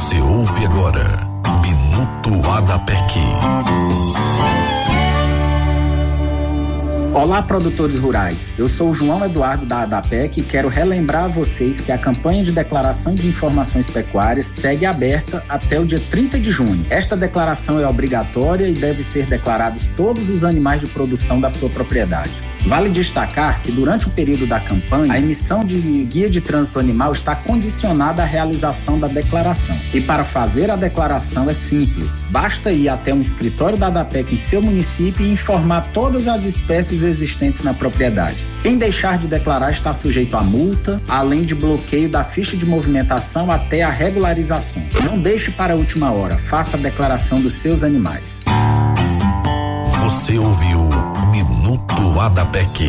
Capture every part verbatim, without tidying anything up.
Você ouve agora Minuto Adapec. Olá, produtores rurais. Eu sou o João Eduardo da Adapec e quero relembrar a vocês que a campanha de declaração de informações pecuárias segue aberta até o dia trinta de junho. Esta declaração é obrigatória e deve ser declarados todos os animais de produção da sua propriedade. Vale destacar que durante o período da campanha, a emissão de guia de trânsito animal está condicionada à realização da declaração. E para fazer a declaração é simples. Basta ir até um escritório da Adapec em seu município e informar todas as espécies existentes na propriedade. Quem deixar de declarar está sujeito a multa, além de bloqueio da ficha de movimentação até a regularização. Não deixe para a última hora, faça a declaração dos seus animais. Você ouviu Minuto Adapec.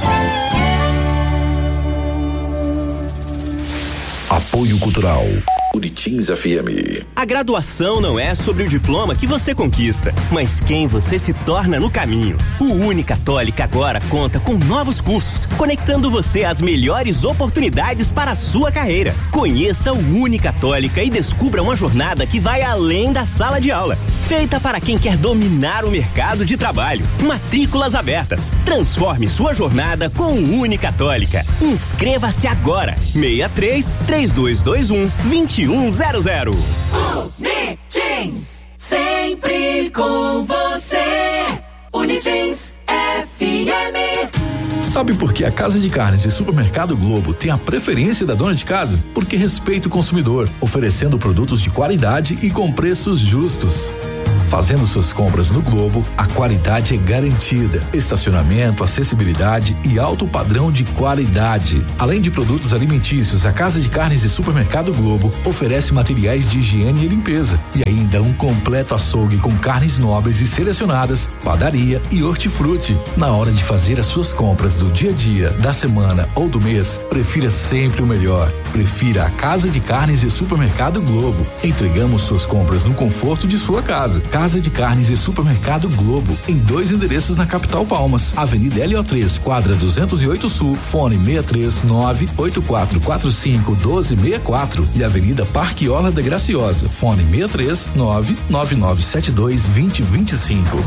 Apoio Cultural Uritins F M. A graduação não é sobre o diploma que você conquista, mas quem você se torna no caminho. O Unicatólica agora conta com novos cursos, conectando você às melhores oportunidades para a sua carreira. Conheça o Unicatólica e descubra uma jornada que vai além da sala de aula. Feita para quem quer dominar o mercado de trabalho. Matrículas abertas. Transforme sua jornada com o Unicatólica. Inscreva-se agora. seis três, três dois dois um, dois um zero zero. Unitins, sempre com você. Unitins F M. Sabe por que a Casa de Carnes e Supermercado Globo tem a preferência da dona de casa? Porque respeita o consumidor, oferecendo produtos de qualidade e com preços justos. Fazendo suas compras no Globo, a qualidade é garantida. Estacionamento, acessibilidade e alto padrão de qualidade. Além de produtos alimentícios, a Casa de Carnes e Supermercado Globo oferece materiais de higiene e limpeza e ainda um completo açougue com carnes nobres e selecionadas, padaria e hortifruti. Na hora de fazer as suas compras do dia a dia, da semana ou do mês, prefira sempre o melhor. Prefira a Casa de Carnes e Supermercado Globo. Entregamos suas compras no conforto de sua casa. Casa de Carnes e Supermercado Globo, em dois endereços na capital Palmas, Avenida L O três, quadra duzentos e oito Sul, fone seis três nove, oito quatro quatro cinco, um dois seis quatro e Avenida Parque Orla da Graciosa, fone seis três nove, nove nove sete dois, dois zero dois cinco.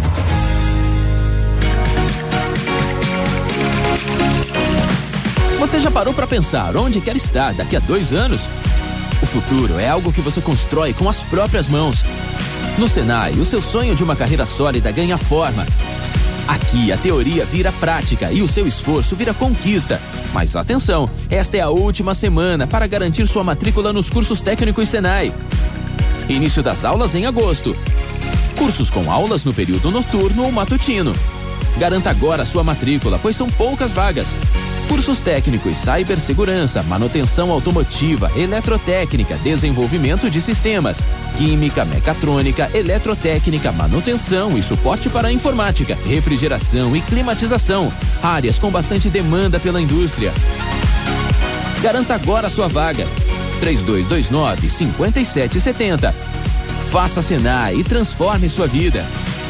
Você já parou para pensar onde quer estar daqui a dois anos? O futuro é algo que você constrói com as próprias mãos. No Senai, o seu sonho de uma carreira sólida ganha forma. Aqui a teoria vira prática e o seu esforço vira conquista. Mas atenção, esta é a última semana para garantir sua matrícula nos cursos técnicos Senai. Início das aulas em agosto. Cursos com aulas no período noturno ou matutino. Garanta agora sua matrícula, pois são poucas vagas. Cursos técnicos, cibersegurança, manutenção automotiva, eletrotécnica, desenvolvimento de sistemas, química, mecatrônica, eletrotécnica, manutenção e suporte para a informática, refrigeração e climatização, áreas com bastante demanda pela indústria. Garanta agora sua vaga. três dois dois nove, cinco sete sete zero. Faça Senai e transforme sua vida.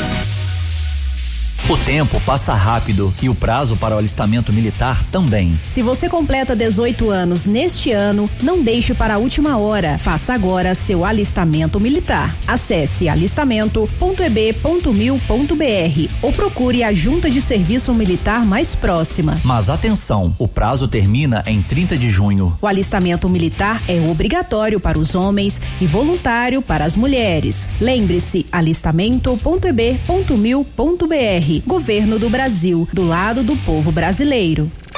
O tempo passa rápido e o prazo para o alistamento militar também. Se você completa dezoito anos neste ano, não deixe para a última hora. Faça agora seu alistamento militar. Acesse alistamento ponto e b ponto mil ponto b r ou procure a junta de serviço militar mais próxima. Mas atenção, o prazo termina em trinta de junho. O alistamento militar é obrigatório para os homens e voluntário para as mulheres. Lembre-se, alistamento ponto e b ponto mil ponto b r. Governo do Brasil, do lado do povo brasileiro.